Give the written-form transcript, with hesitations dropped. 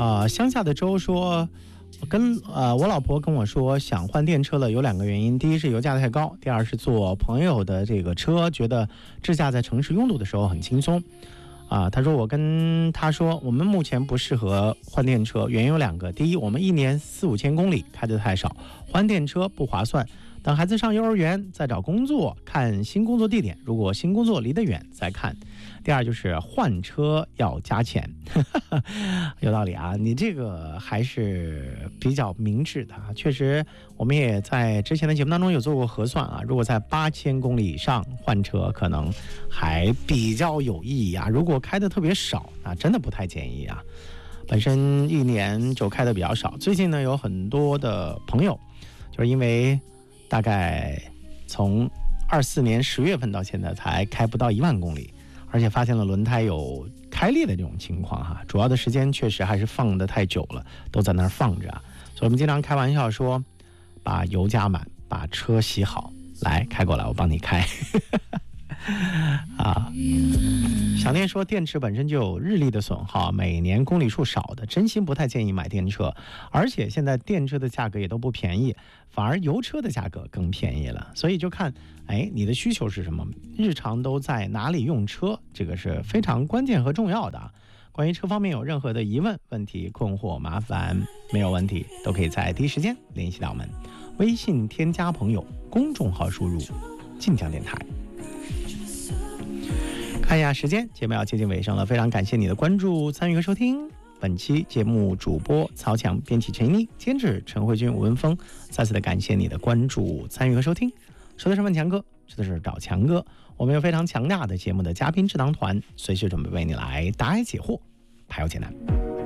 乡下的周说，我老婆跟我说想换电车了，有2个原因，第一是油价太高，第二是坐朋友的这个车，觉得自驾在城市拥堵的时候很轻松。他说我跟他说，我们目前不适合换电车，原因有2个，第一，我们1年4-5千公里开得太少，换电车不划算，等孩子上幼儿园再找工作，看新工作地点，如果新工作离得远再看。第二就是换车要加钱。有道理啊，你这个还是比较明智的啊。确实我们也在之前的节目当中有做过核算啊，如果在8000公里以上换车可能还比较有意义啊，如果开的特别少啊，真的不太建议啊。本身1年就开的比较少，最近呢有很多的朋友就是因为大概从24年10月份到现在才开不到1万公里，而且发现了轮胎有开裂的这种情况哈，主要的时间确实还是放得太久了，都在那儿放着啊。所以我们经常开玩笑说，把油加满，把车洗好，来开过来，我帮你开。小念说，电池本身就有日历的损耗，每年公里数少的，真心不太建议买电车。而且现在电车的价格也都不便宜，反而油车的价格更便宜了。所以就看，你的需求是什么，日常都在哪里用车，这个是非常关键和重要的。关于车方面有任何的疑问、问题、困惑、麻烦，没有问题，都可以在第一时间联系到我们。微信添加朋友，公众号输入晋江电台。看一下时间，节目要接近尾声了，非常感谢你的关注、参与和收听。本期节目主播曹强，编辑陈妮，监制陈慧君、吴文峰，再次的感谢你的关注、参与和收听。说的是问强哥，说的是找强哥，我们有非常强大的节目的嘉宾智囊团，随时准备为你来答疑解惑，排忧解难。